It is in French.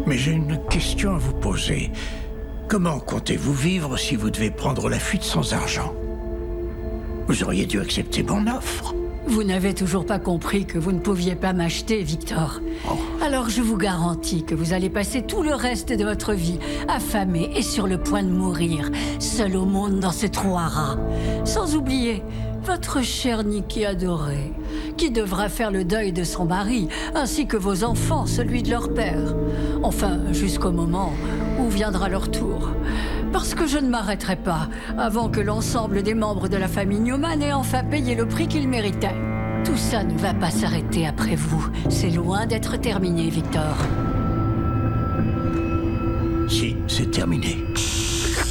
Mais j'ai une question à vous poser. Comment comptez-vous vivre si vous devez prendre la fuite sans argent? Vous auriez dû accepter mon offre. Vous n'avez toujours pas compris que vous ne pouviez pas m'acheter, Victor. Alors je vous garantis que vous allez passer tout le reste de votre vie affamé et sur le point de mourir, seul au monde dans ce trou à rats. Sans oublier votre cher Nicky adoré, qui devra faire le deuil de son mari, ainsi que vos enfants, celui de leur père. Enfin, jusqu'au moment où viendra leur tour. Parce que je ne m'arrêterai pas avant que l'ensemble des membres de la famille Newman ait enfin payé le prix qu'ils méritaient. Tout ça ne va pas s'arrêter après vous. C'est loin d'être terminé, Victor. Si, c'est terminé.